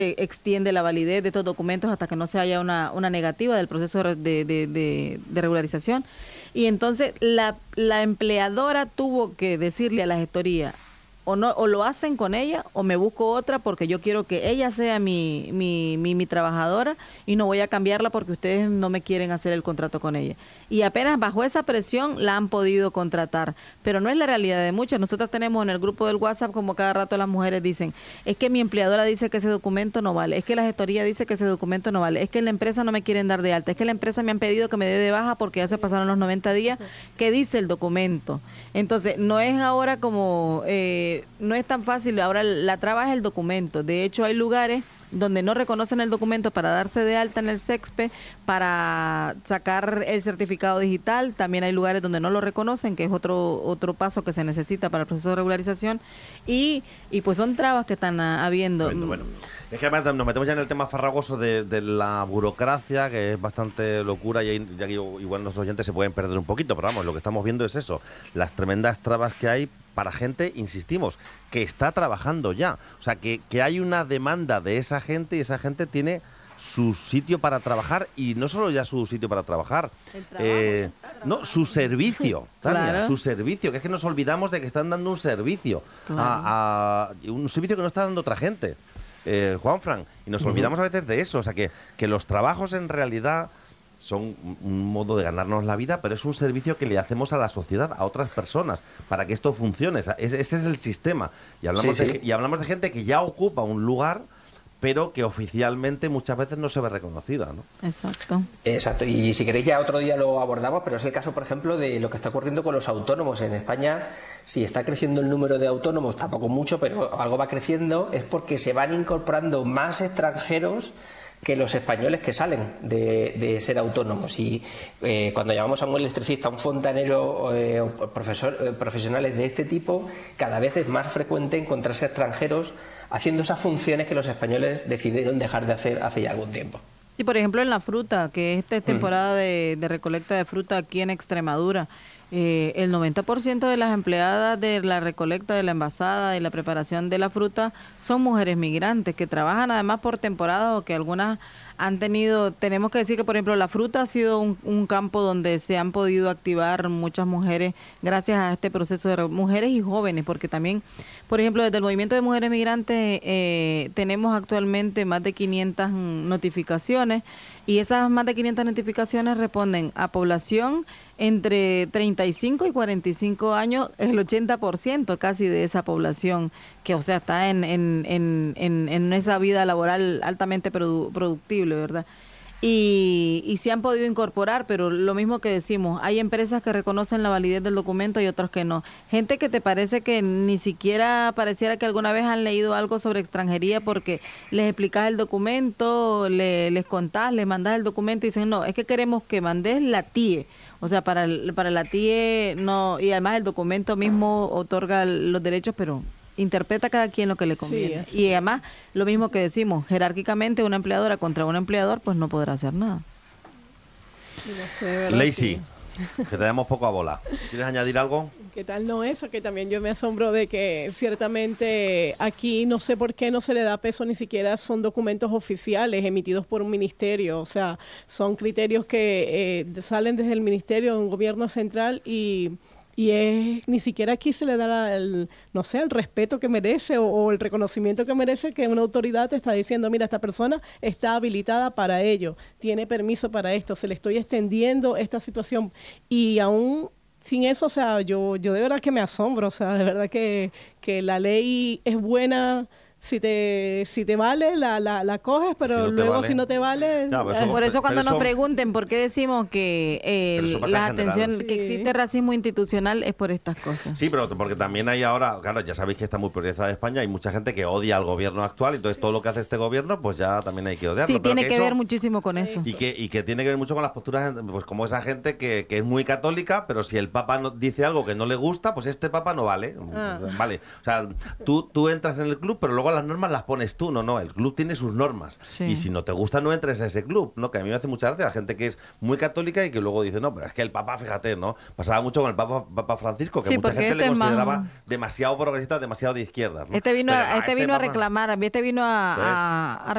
extiende la validez de estos documentos hasta que no se haya una negativa del proceso de regularización. Y entonces la empleadora tuvo que decirle a la gestoría, o no, o lo hacen con ella o me busco otra porque yo quiero que ella sea mi trabajadora y no voy a cambiarla porque ustedes no me quieren hacer el contrato con ella. Y apenas bajo esa presión la han podido contratar, pero no es la realidad de muchas. Nosotros tenemos en el grupo del WhatsApp, como cada rato las mujeres dicen, es que mi empleadora dice que ese documento no vale, es que la gestoría dice que ese documento no vale, es que en la empresa no me quieren dar de alta, es que la empresa me han pedido que me dé de baja porque ya se pasaron los 90 días que dice el documento. Entonces, no es ahora como... no es tan fácil, ahora la traba es el documento. De hecho, hay lugares donde no reconocen el documento para darse de alta en el SEXPE, para sacar el certificado digital. También hay lugares donde no lo reconocen, que es otro paso que se necesita para el proceso de regularización. Y pues son trabas que están habiendo. Bueno. Es que además nos metemos ya en el tema farragoso de la burocracia, que es bastante locura, y ahí, ya que igual nuestros oyentes se pueden perder un poquito, pero vamos, lo que estamos viendo es eso, las tremendas trabas que hay para gente, insistimos, que está trabajando ya. O sea, que hay una demanda de esa gente y esa gente tiene su sitio para trabajar, y no solo ya su sitio para trabajar, no, su servicio, Tania, claro. Su servicio, que es que nos olvidamos de que están dando un servicio, claro. Un servicio que no está dando otra gente. Juanfran, y nos olvidamos a veces de eso, o sea que los trabajos en realidad son un modo de ganarnos la vida, pero es un servicio que le hacemos a la sociedad, a otras personas, para que esto funcione. Ese es el sistema. Y hablamos de gente que ya ocupa un lugar, pero que oficialmente muchas veces no se ve reconocida, ¿no? Exacto, y si queréis ya otro día lo abordamos, pero es el caso, por ejemplo, de lo que está ocurriendo con los autónomos. En España, si está creciendo el número de autónomos, tampoco mucho, pero algo va creciendo, es porque se van incorporando más extranjeros que los españoles que salen de ser autónomos. Y cuando llamamos a un electricista, a un fontanero, profesionales de este tipo, cada vez es más frecuente encontrarse extranjeros haciendo esas funciones que los españoles decidieron dejar de hacer hace ya algún tiempo. Sí, por ejemplo, en la fruta, que esta es temporada de recolecta de fruta aquí en Extremadura, el 90% de las empleadas de la recolecta, de la envasada y la preparación de la fruta son mujeres migrantes que trabajan además por temporada, o que algunas han tenido, tenemos que decir que por ejemplo la fruta ha sido un campo donde se han podido activar muchas mujeres gracias a este proceso de mujeres y jóvenes, porque también, por ejemplo, desde el movimiento de mujeres migrantes tenemos actualmente más de 500 notificaciones, y esas más de 500 notificaciones responden a población entre 35 y 45 años, el 80% casi de esa población, que o sea está en esa vida laboral altamente productible, ¿verdad? Y se han podido incorporar, pero lo mismo que decimos, hay empresas que reconocen la validez del documento y otras que no. Gente que te parece que ni siquiera pareciera que alguna vez han leído algo sobre extranjería, porque les explicas el documento, les contás, les mandás el documento y dicen, no, es que queremos que mandes la TIE. O sea, para la TIE no, y además el documento mismo otorga los derechos, pero interpreta cada quien lo que le conviene. Sí, y además, lo mismo que decimos, jerárquicamente una empleadora contra un empleador, pues no podrá hacer nada. No sé, Lacey, que te damos poco a bola. ¿Quieres añadir algo? ¿Qué tal no eso? Que también yo me asombro de que ciertamente aquí no sé por qué no se le da peso, ni siquiera son documentos oficiales emitidos por un ministerio, o sea, son criterios que salen desde el ministerio, un gobierno central, y ni siquiera aquí se le da el respeto que merece o el reconocimiento que merece, que una autoridad te está diciendo, mira, esta persona está habilitada para ello, tiene permiso para esto, se le estoy extendiendo esta situación, y aún sin eso, o sea, yo de verdad que me asombro, o sea, de verdad que la ley es buena. Si te vale, la coges, pero si luego si no te vale... Claro, por eso cuando nos pregunten por qué decimos que la atención, que existe racismo institucional, es por estas cosas. Sí, pero porque también hay ahora, claro, ya sabéis que está muy priorizada España, hay mucha gente que odia al gobierno actual, entonces todo lo que hace este gobierno, pues ya también hay que odiarlo. Sí, tiene que ver muchísimo con eso. Y que tiene que ver mucho con las posturas, pues como esa gente que es muy católica, pero si el Papa dice algo que no le gusta, pues este Papa no vale. Vale, o sea, tú entras en el club, pero luego las normas las pones tú, no, el club tiene sus normas, y si no te gusta no entres a ese club, ¿no? Que a mí me hace mucha gracia la gente que es muy católica y que luego dice, no, pero es que el Papa, fíjate, ¿no? Pasaba mucho con el Papa Francisco, que mucha gente le consideraba demasiado progresista, demasiado de izquierda, ¿no? Este vino a reclamar, este vino a